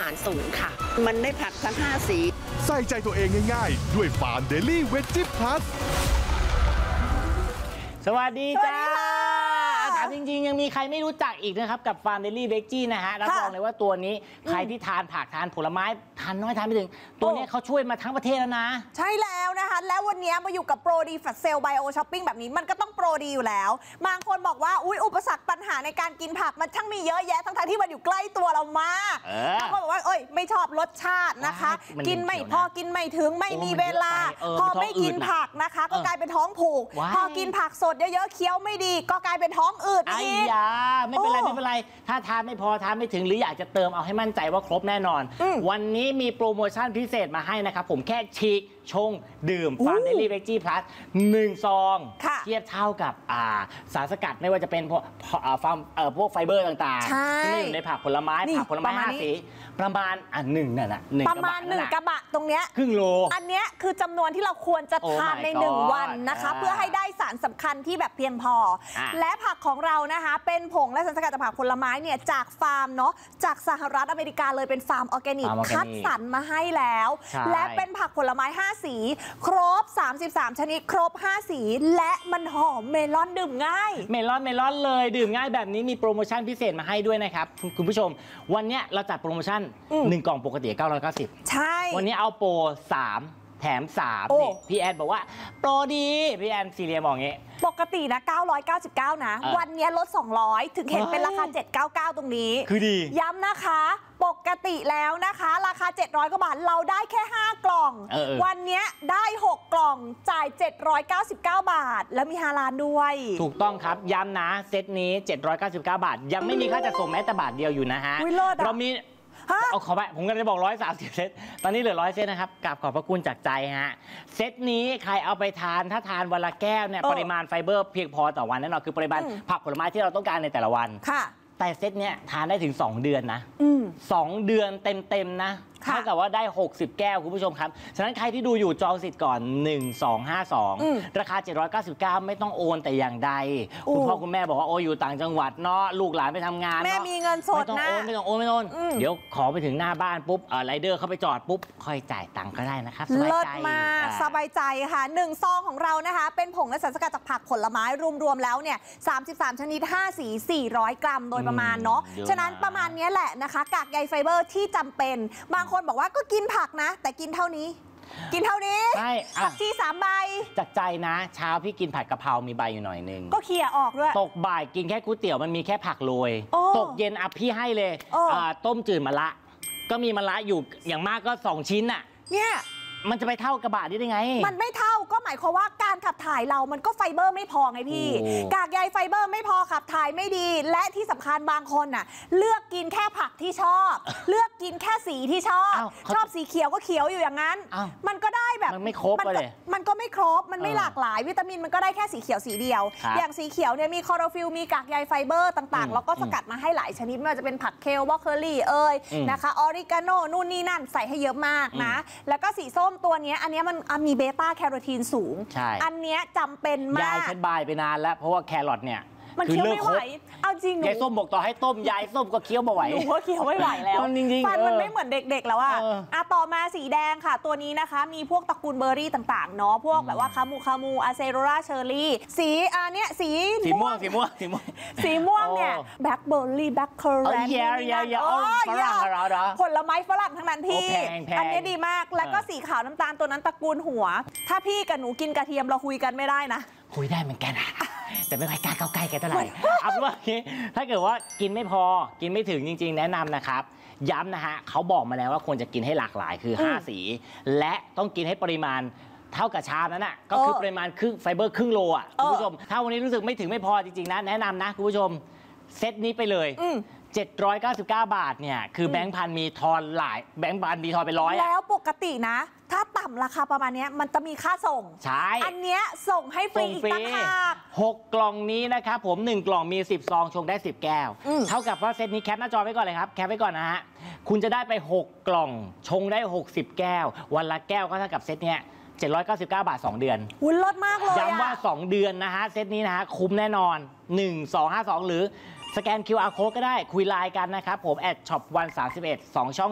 หารสูงค่ะมันได้ผักทั้ง5สีใส่ใจตัวเองง่ายๆด้วยฟาร์มเดลี่เวจจี้พลัสสวัสดีจ้าถามจริงๆยังมีใครไม่รู้จักอีกนะครับกับฟาร์มเดลี่เวจจี้นะฮะรับรองเลยว่าตัวนี้ใครที่ทานผักทานผลไม้ทานน้อยทานไม่ถึงตัวนี้เขาช่วยมาทั้งประเทศแล้วนะใช่แล้วนะคะแล้ววันนี้มาอยู่กับโปรดีแฟลชเซลไบโอช้อปปิ้งแบบนี้มันก็ต้องโปรดีอยู่แล้วบางคนบอกว่าอุปสรรคปัญหาในการกินผักมันช่างมีเยอะแยะทั้งที่มันอยู่ใกล้ตัวเรามากบางคนบอกว่าไม่ชอบรสชาตินะคะกินไม่พอกินไม่ถึงไม่มีเวลาพอไม่กินผักนะคะก็กลายเป็นท้องผูกพอกินผักสดเยอะๆเคี้ยวไม่ดีก็กลายเป็นท้องอืดอีกไม่เป็นไรถ้าทานไม่พอทานไม่ถึงหรืออยากจะเติมเอาให้มั่นใจว่าครบแน่นอนวันนี้มีโปรโมชั่นพิเศษมาให้นะครับผมแค่ฉีกชงดื่มฟาร์มเดลี่เวจจี้พลัส1 ซองเทียบเท่ากับสารสกัดไม่ว่าจะเป็นพวกไฟเบอร์ต่างๆที่มีอยู่ในผักผลไม้5 สีประมาณ1นั่นแหละประมาณ1 กระบะตรงเนี้ยครึ่งโลอันเนี้ยคือจำนวนที่เราควรจะทานใน1 วันนะคะเพื่อให้ได้สารสำคัญที่แบบเพียงพอและผักของเรานะคะเป็นผงและสารสกัดจากผักผลไม้เนี่ยจากฟาร์มเนาะจากสหรัฐอเมริกาเลยเป็นฟาร์มออร์แกนิกคัดสรรมาให้แล้วและเป็นผักผลไม้5 สีครบ33ชนิดครบ5 สีและมันหอมเมลอนดื่มง่ายเมลอนเลยดื่มง่ายแบบนี้มีโปรโมชั่นพิเศษมาให้ด้วยนะครับคุณผู้ชมวันนี้เราจัดโปรโมชั่น1 กล่องปกติ990 ใช่วันนี้เอาโปร3แถม3นี่พี่แอนบอกว่าโปรดีพี่แอนซีเรียบอกงี้ปกตินะ999นะวันนี้ลด200ถึงเห็นเป็นราคา799ตรงนี้คือดีย้ำนะคะปกติแล้วนะคะราคา700 กว่าบาทเราได้แค่5 กล่องวันนี้ได้6 กล่องจ่าย799 บาทแล้วมี5 ล้านด้วยถูกต้องครับย้ำนะเซตนี้799 บาทยังไม่มีค่าจัดส่งแม้แต่บาทเดียวอยู่นะฮะเรามีเอาขอไปผมก็จะบอก130 เซตตอนนี้เหลือ100 เซตนะครับกราบขอบพระคุณจากใจฮะเซตนี้ใครเอาไปทานถ้าทานวันละแก้วเนี่ยปริมาณไฟเบอร์เพียงพอต่อวันแน่นอนคือปริมาณผักผลไม้ที่เราต้องการในแต่ละวันแต่เซตเนี้ยทานได้ถึง2 เดือนนะ2 เดือนเต็มๆนะเท่ากับว่าได้60 แก้วคุณผู้ชมครับฉะนั้นใครที่ดูอยู่จองสิทธิ์ก่อน1252ราคา799ไม่ต้องโอนแต่อย่างใดคุณพ่อคุณแม่บอกว่าโอ้อยู่ต่างจังหวัดเนาะลูกหลานไปทำงานแม่มีเงินสดนะไม่ต้องโอนเดี๋ยวขอไปถึงหน้าบ้านปุ๊บไรเดอร์เข้าไปจอดปุ๊บค่อยจ่ายตังค์ก็ได้นะครับสบายใจมากสบายใจค่ะ1 ซองของเรานะคะเป็นผงและสารสกัดจากผักผลไม้รวมๆแล้วเนี่ย33ชนิด5 สี400 กรัมโดยประมาณเนาะฉะนั้นประมาณนี้แหละนะคะกากใยไฟเบอร์ที่จำเป็นบางคนบอกว่าก็กินผักนะแต่กินเท่านี้ใช่ผักชี3 ใบจากใจนะเช้าพี่กินผัดกะเพรามีใบอยู่หน่อยนึงก็เขี่ยออกด้วยตกบ่ายกินแค่ก๋วยเตี๋ยวมันมีแค่ผักโรยตกเย็นพี่ให้เลยต้มจืดมะระก็มีมะระอยู่อย่างมากก็2 ชิ้นน่ะเนี่ยมันจะไปเท่ากระบะได้ไงมันไม่เท่าก็หมายความว่าการขับถ่ายเรามันก็ไฟเบอร์ไม่พอไงพี่กากใยไฟเบอร์ไม่พอขับถ่ายไม่ดีและที่สำคัญบางคนน่ะเลือกกินแค่ผักที่ชอบเลือกกินแค่สีที่ชอบสีเขียวก็เขียวอยู่อย่างนั้นมันก็ได้แบบมันไม่ครบเลยมันก็ไม่ครบมันไม่หลากหลายวิตามินมันก็ได้แค่สีเขียวสีเดียวอย่างสีเขียวเนี่ยมีคลอโรฟิลมีกากใยไฟเบอร์ต่างๆแล้วก็สกัดมาให้หลายชนิดไม่ว่าจะเป็นผักเคลบรอกโคลีนะคะออริกาโนนู่นนี่นั่นใส่ให้เยอะมากนะแล้วก็สีส้มตัวนี้อันนี้มันมีเบต้าแคโรทีนสูงอันนี้จำเป็นมากยายฉันบายไปนานแล้วเพราะว่าแครอทเนี่ยมันเคี้ยวไม่ไหวเอาจริงยายส้มบอกต่อให้ต้มยายส้มก็เคี้ยวไม่ไหวหนูก็เคี้ยวไม่ไหวแล้วฟันมันไม่เหมือนเด็กๆแล้วอะต่อมาสีแดงค่ะตัวนี้นะคะมีพวกตระกูลเบอร์รี่ต่างๆเนาะพวกแบบว่าคามูอาเซโรราเชอร์รี่สีเนี้ยสีม่วงเนี่ยแบล็คเบอร์รี่แบล็คเคอร์แรนต์ผลไม้ฝรั่งทั้งนั้นพี่อันนี้ดีมากแล้วก็สีขาวน้ำตาลตัวนั้นตระกูลหัวถ้าพี่กับหนูกินกระเทียมเราคุยกันไม่ได้นะคุยได้เหมือนกันแต่ไม่ค่อยกล้าเข้าใกล้กันเท่าไหร่เอาเป็นว่าถ้าเกิดว่ากินไม่พอกินไม่ถึงจริงๆแนะนำนะครับย้ำนะฮะเขาบอกมาแล้วว่าควรจะกินให้หลากหลายคือ5 สีและต้องกินให้ปริมาณเท่ากับชามนั้นน่ะก็คือปริมาณไฟเบอร์ครึ่งโลอ่ะคุณผู้ชมถ้าวันนี้รู้สึกไม่ถึงไม่พอจริงๆนะแนะนำนะคุณผู้ชมเซตนี้ไปเลย799 บาทเนี่ยคือแบงค์พันมีทอนหลายแบงค์พันมีทอนไป100 แล้วปกตินะถ้าต่ำราคาประมาณนี้มันจะมีค่าส่งใช่อันเนี้ยส่งให้ฟรีอีกต่างหาก 6 กล่องนี้นะครับผม1 กล่องมี10 ซองชงได้10 แก้วเท่ากับว่าเซตนี้แคปหน้าจอไว้ก่อนเลยครับแคปไว้ก่อนนะฮะคุณจะได้ไป6 กล่องชงได้60 แก้ววันละแก้วก็เท่ากับเซตเนี้ย799 บาท2 เดือนหุ้นลดมากเลยย้ำว่า2 เดือนนะฮะเซตนี้นะฮะคุ้มแน่นอน1252หรือสแกน QR Code ก็ได้คุยไลน์กันนะครับผม@shop131 2 ช่อง